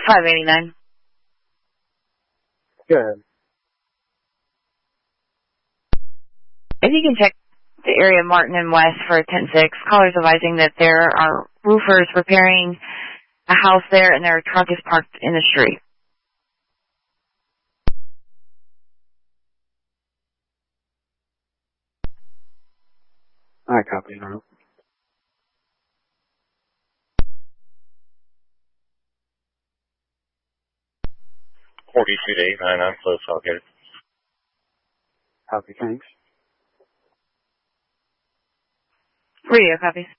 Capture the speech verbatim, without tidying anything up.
five eighty-nine. Go ahead. If you can check the area of Martin and West for ten six, callers advising that there are roofers repairing a house there and their truck is parked in the street. I copy it. All forty-two to eight nine, I'm close, I'll get it. Copy, thanks. Radio copies.